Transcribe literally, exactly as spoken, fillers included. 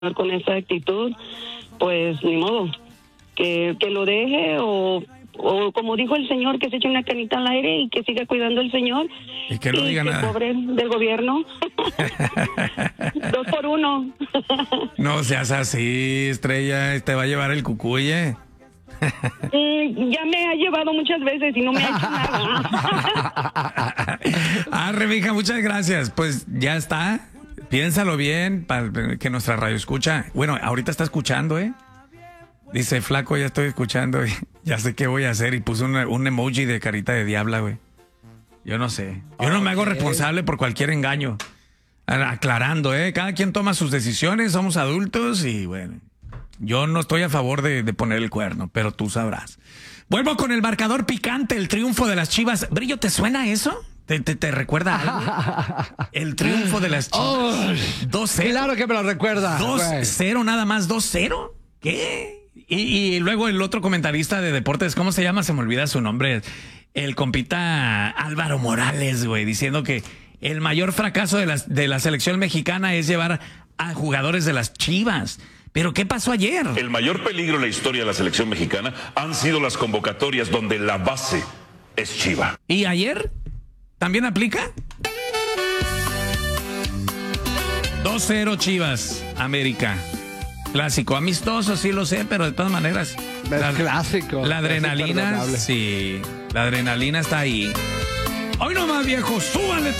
con esa actitud, pues ni modo, que, que lo deje o, o como dijo el señor, que se eche una canita al aire y que siga cuidando el señor. Y que no y diga que nada. Pobre del gobierno. Dos por uno. No seas así, Estrella, te va a llevar el cucuye. Mm, ya me ha llevado muchas veces y no me ha hecho nada. Arre, mija, muchas gracias. Pues ya está. Piénsalo bien para que nuestra radio escucha. Bueno, ahorita está escuchando, ¿eh? Dice, flaco, ya estoy escuchando. Ya sé qué voy a hacer. Y puso una, un emoji de carita de diabla, güey. Yo no sé. Yo no me hago responsable por cualquier engaño. Aclarando, ¿eh? Cada quien toma sus decisiones, somos adultos y bueno. Yo no estoy a favor de, de poner el cuerno, pero tú sabrás. Vuelvo con el marcador picante, el triunfo de las Chivas. Brillo, ¿te suena eso? ¿Te, te, te recuerda algo? El triunfo de las Chivas. Oh, dos cero. Claro que me lo recuerda. dos cero nada más, dos cero. ¿Qué? Y, y luego el otro comentarista de deportes, ¿cómo se llama? Se me olvida su nombre. El compita Álvaro Morales, güey, diciendo que el mayor fracaso de la, de la selección mexicana es llevar a jugadores de las Chivas. ¿Pero qué pasó ayer? El mayor peligro en la historia de la selección mexicana han sido las convocatorias donde la base es Chiva. ¿Y ayer? ¿También aplica? dos cero Chivas, América. Clásico, amistoso, sí lo sé, pero de todas maneras. Es la, clásico. La adrenalina, sí, la adrenalina está ahí. Hoy nomás, viejo, súbale.